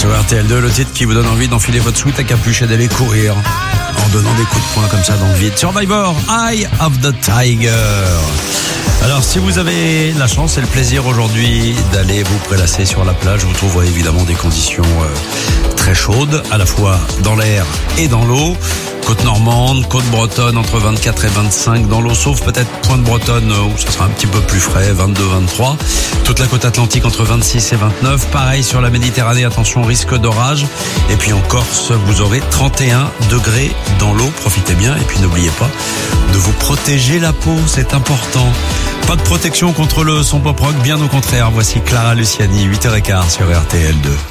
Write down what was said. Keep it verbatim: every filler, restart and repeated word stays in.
Sur R T L deux, le titre qui vous donne envie d'enfiler votre sweat à capuche et d'aller courir en donnant des coups de poing comme ça dans le vide. Survivor, Eye of the Tiger. Alors, si vous avez la chance et le plaisir aujourd'hui d'aller vous prélasser sur la plage, vous trouverez évidemment des conditions euh, très chaudes, à la fois dans l'air et dans l'eau. Côte normande, côte bretonne entre vingt-quatre et vingt-cinq dans l'eau, sauf peut-être Pointe Bretonne où ça sera un petit peu plus frais, vingt-deux vingt-trois. Toute la côte atlantique entre vingt-six et vingt-neuf. Pareil sur la Méditerranée, attention, risque d'orage. Et puis en Corse, vous aurez trente et un degrés dans l'eau. Profitez bien et puis n'oubliez pas de vous protéger la peau, c'est important. Pas de protection contre le son pop rock, bien au contraire. Voici Clara Luciani, huit heures quinze sur R T L deux.